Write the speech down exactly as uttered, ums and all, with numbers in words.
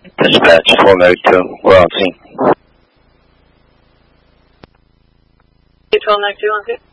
Dispatch four oh two, we're on scene. twelve ninety-two on scene.